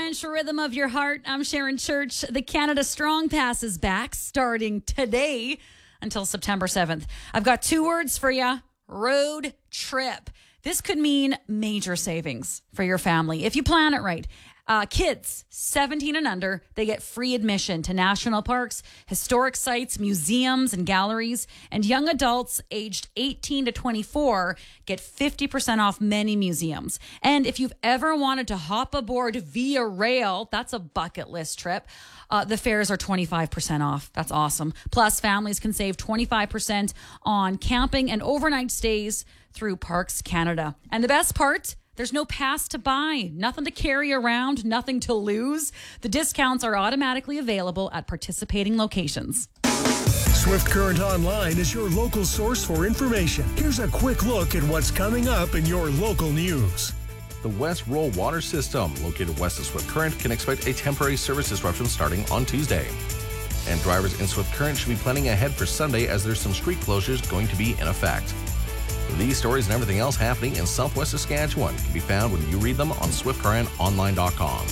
French rhythm of your heart. I'm Sharon Church. The Canada Strong Pass is back starting today until September 7th. I've got 2 words for you. Road trip. This could mean major savings for your family if you plan it right. Kids 17 and under, they get free admission to national parks, historic sites, museums, and galleries. And young adults aged 18 to 24 get 50% off many museums. And if you've ever wanted to hop aboard Via Rail, that's a bucket list trip. The fares are 25% off. That's awesome. Plus, families can save 25% on camping and overnight stays through Parks Canada. And the best part, there's no pass to buy, nothing to carry around, nothing to lose. The discounts are automatically available at participating locations. Swift Current Online is your local source for information. Here's a quick look at what's coming up in your local news. The West Roll Water System, located west of Swift Current, can expect a temporary service disruption starting on Tuesday. And drivers in Swift Current should be planning ahead for Sunday as there's some street closures going to be in effect. These stories and everything else happening in Southwest Saskatchewan can be found when you read them on swiftcurrentonline.com.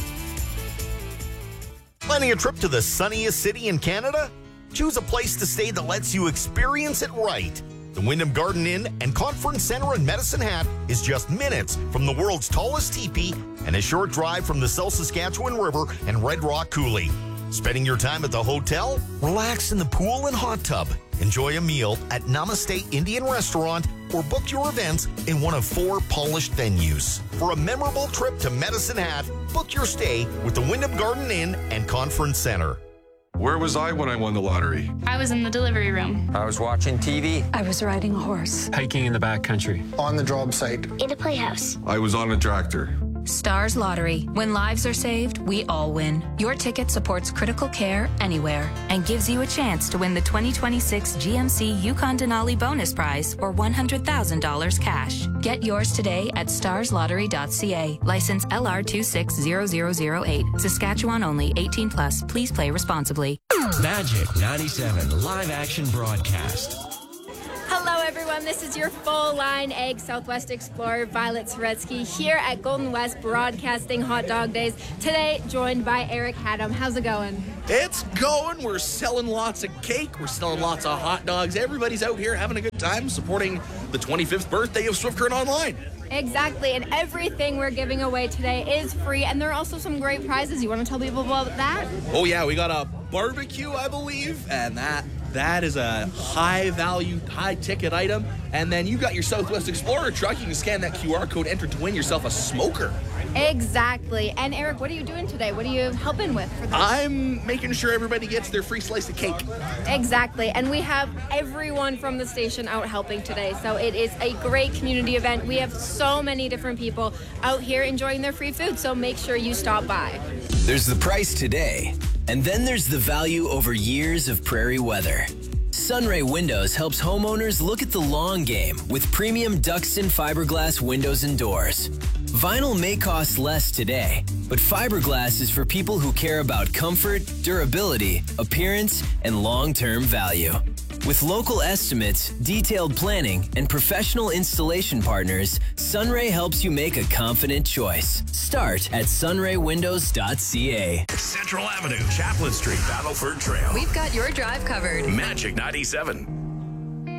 Planning a trip to the sunniest city in Canada? Choose a place to stay that lets you experience it right. The Wyndham Garden Inn and Conference Center in Medicine Hat is just minutes from the world's tallest teepee and a short drive from the South Saskatchewan River and Red Rock Coulee. Spending your time at the hotel? Relax in the pool and hot tub. Enjoy a meal at Namaste Indian Restaurant or book your events in one of 4 polished venues. For a memorable trip to Medicine Hat, book your stay with the Wyndham Garden Inn and Conference Center. Where was I when I won the lottery? I was in the delivery room. I was watching TV. I was riding a horse. Hiking in the backcountry. On the job site. In a playhouse. I was on a tractor. Stars Lottery. When lives are saved, we all win. Your ticket supports critical care anywhere and gives you a chance to win the 2026 GMC Yukon Denali bonus prize or $100,000 cash. Get yours today at starslottery.ca. License LR260008. Saskatchewan only. 18 plus. Please play responsibly. Magic 97 live action broadcast. Hello everyone, this is your full line egg Southwest Explorer Violet Soretsky here at Golden West Broadcasting Hot Dog Days. Today joined by Eric Haddam. How's it going? It's going. We're selling lots of cake. We're selling lots of hot dogs. Everybody's out here having a good time supporting the 25th birthday of Swift Current Online. Exactly, and everything we're giving away today is free, and there are also some great prizes. You want to tell people about that? Oh yeah, we got a barbecue, I believe, and that is a high-value, high-ticket item. And then you got your Southwest Explorer truck. You can scan that QR code, enter to win yourself a smoker. Exactly. And Eric, what are you doing today? What are you helping with for this? I'm making sure everybody gets their free slice of cake. Exactly. And we have everyone from the station out helping today. So it is a great community event. We have so many different people out here enjoying their free food. So make sure you stop by. There's the price today, and then there's the value over years of prairie weather. Sunray Windows helps homeowners look at the long game with premium Duxton fiberglass windows and doors. Vinyl may cost less today, but fiberglass is for people who care about comfort, durability, appearance, and long-term value. With local estimates, detailed planning, and professional installation partners, Sunray helps you make a confident choice. Start at sunraywindows.ca. Central Avenue, Chaplin Street, Battleford Trail. We've got your drive covered. Magic 97.